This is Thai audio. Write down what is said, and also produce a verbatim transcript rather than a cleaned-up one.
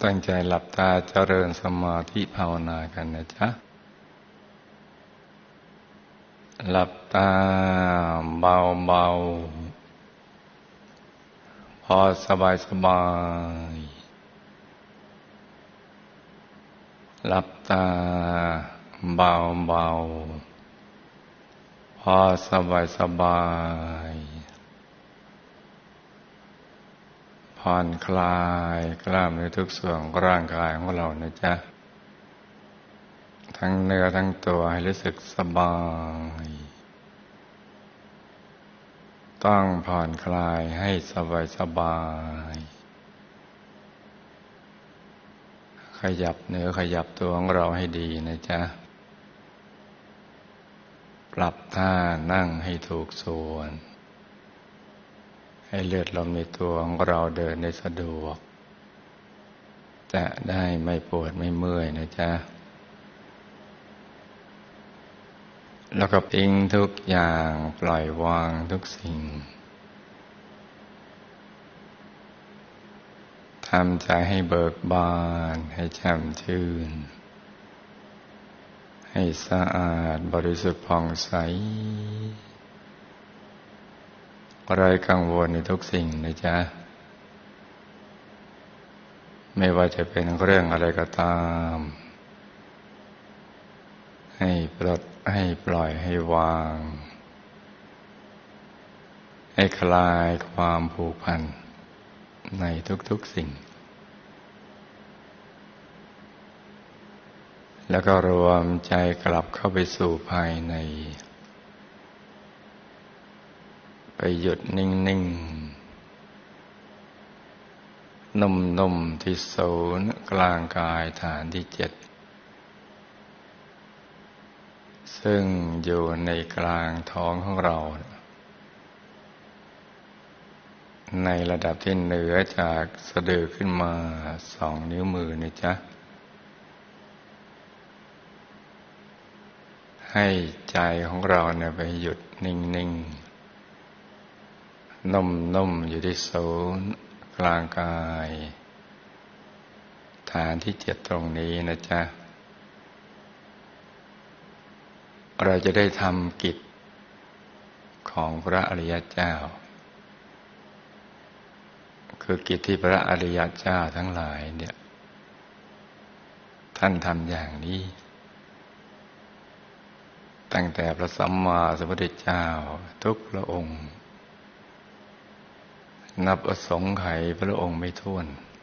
ตั้งใจหลับตาเจริญสมาธิภาวนากันนะจ๊ะหลับตาเบาๆพอสบายสบายหลับตาเบาๆพอสบายสบายผ่อนคลายกล้ามเนื้อทุกส่วนของร่างกายของเรานะจ๊ะทั้งเนื้อทั้งตัวให้รู้สึกสบายต้องผ่อนคลายให้สบายสบายขยับเนื้อขยับตัวของเราให้ดีนะจ๊ะปรับท่านั่งให้ถูกส่วนให้เลือดลมในตัวของเราเดินได้สะดวกจะได้ไม่ปวดไม่เมื่อยนะจ๊ะแล้วก็ทิ้งทุกอย่างปล่อยวางทุกสิ่งทำใจให้เบิกบานให้แจ่มชื่นให้สะอาดบริสุทธิ์ผ่องใสไร้กังวลในทุกสิ่งนะจ๊ะไม่ว่าจะเป็นเรื่องอะไรก็ตามให้ปลดให้ปล่อยให้วางให้คลายความผูกพันในทุกๆสิ่งแล้วก็รวมใจกลับเข้าไปสู่ภายในไปหยุดนิ่งๆนุ่มๆที่ศูนย์กลางกายฐานที่เจ็ดซึ่งอยู่ในกลางท้องของเราในระดับที่เหนือจากสะดือขึ้นมาสองนิ้วมือนะจ๊ะให้ใจของเราเนี่ยไปหยุดนิ่งๆนุ่มๆอยู่ที่ศูนย์กลางกายฐานที่เจ็ดตรงนี้นะจ๊ะเราจะได้ทำกิจของพระอริยเจ้าคือกิจที่พระอริยเจ้าทั้งหลายเนี่ยท่านทำอย่างนี้ตั้งแต่พระสัมมาสัมพุทธเจ้าทุกพระองค์นับอสงไขยพระองค์ไม่ถ้วน